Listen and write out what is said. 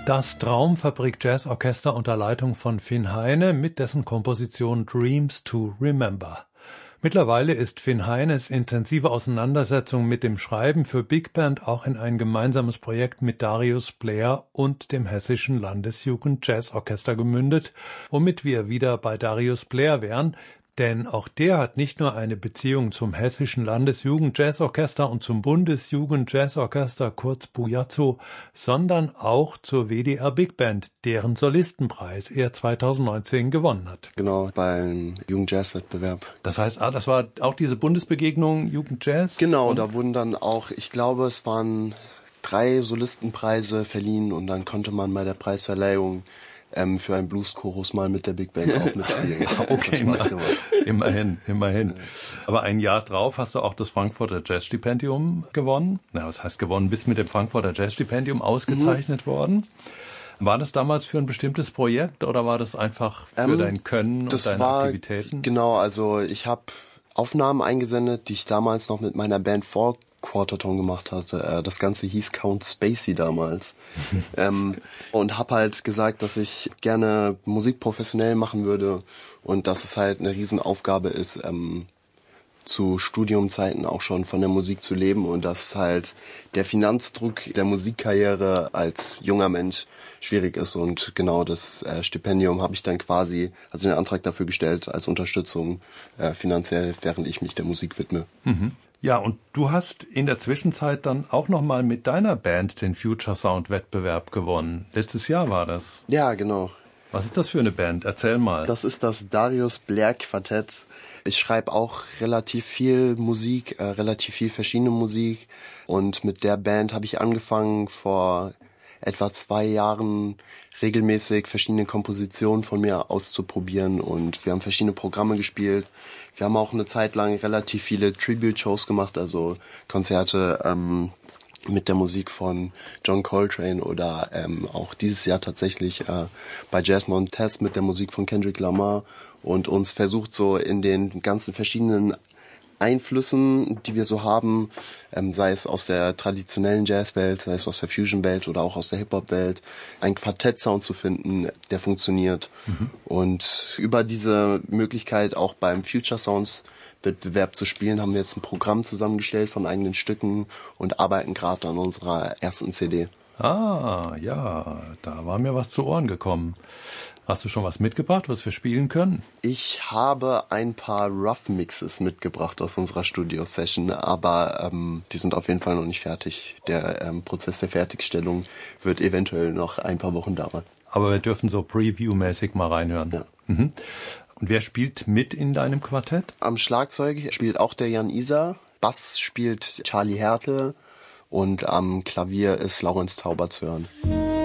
Das Traumfabrik Jazzorchester unter Leitung von Finn Heine mit dessen Komposition Dreams to Remember. Mittlerweile ist Finn Heines intensive Auseinandersetzung mit dem Schreiben für Big Band auch in ein gemeinsames Projekt mit Darius Blair und dem Hessischen Landesjugend-Jazzorchester gemündet, womit wir wieder bei Darius Blair wären, denn auch der hat nicht nur eine Beziehung zum Hessischen Landesjugend-Jazzorchester und zum Bundesjugend-Jazzorchester, kurz BUJAZO, sondern auch zur WDR Big Band, deren Solistenpreis er 2019 gewonnen hat. Genau, beim Jugendjazz-Wettbewerb. Das heißt, das war auch diese Bundesbegegnung Jugendjazz? Genau, da wurden dann auch, ich glaube, es waren 3 Solistenpreise verliehen und dann konnte man bei der Preisverleihung für einen Blues-Chorus mal mit der Big Band auch mitspielen. Okay, immerhin. Aber ein Jahr drauf hast du auch das Frankfurter Jazzstipendium gewonnen. Na, was heißt gewonnen? Bist mit dem Frankfurter Jazzstipendium ausgezeichnet worden. War das damals für ein bestimmtes Projekt oder war das einfach für dein Können und deine Aktivitäten? Genau, also ich habe Aufnahmen eingesendet, die ich damals noch mit meiner Band Quarterton gemacht hatte. Das Ganze hieß Count Spacey damals. Und habe halt gesagt, dass ich gerne Musik professionell machen würde und dass es halt eine Riesenaufgabe ist, zu Studiumzeiten auch schon von der Musik zu leben und dass halt der Finanzdruck der Musikkarriere als junger Mensch schwierig ist. Und genau das Stipendium habe ich dann quasi, also den Antrag dafür gestellt als Unterstützung finanziell, während ich mich der Musik widme. Mhm. Ja, und du hast in der Zwischenzeit dann auch nochmal mit deiner Band den Future Sound Wettbewerb gewonnen. Letztes Jahr war das. Ja, genau. Was ist das für eine Band? Erzähl mal. Das ist das Darius Blair Quartett. Ich schreibe auch relativ viel Musik, relativ viel verschiedene Musik. Und mit der Band habe ich angefangen vor etwa 2 Jahren regelmäßig verschiedene Kompositionen von mir auszuprobieren und wir haben verschiedene Programme gespielt. Wir haben auch eine Zeit lang relativ viele Tribute-Shows gemacht, also Konzerte mit der Musik von John Coltrane oder auch dieses Jahr tatsächlich bei Jazz Montez mit der Musik von Kendrick Lamar und uns versucht so in den ganzen verschiedenen Einflüssen, die wir so haben, sei es aus der traditionellen Jazzwelt, sei es aus der Fusion-Welt oder auch aus der Hip-Hop-Welt, einen Quartett-Sound zu finden, der funktioniert. Und über diese Möglichkeit auch beim Future Sounds Wettbewerb zu spielen, haben wir jetzt ein Programm zusammengestellt von eigenen Stücken und arbeiten gerade an unserer ersten CD. Ah, ja, da war mir was zu Ohren gekommen. Hast du schon was mitgebracht, was wir spielen können? Ich habe ein paar Rough Mixes mitgebracht aus unserer Studio-Session, aber die sind auf jeden Fall noch nicht fertig. Der Prozess der Fertigstellung wird eventuell noch ein paar Wochen dauern. Aber wir dürfen so Preview-mäßig mal reinhören. Ja. Mhm. Und wer spielt mit in deinem Quartett? Am Schlagzeug spielt auch der Jan Iser, Bass spielt Charlie Härte und am Klavier ist Laurenz Tauber zu hören.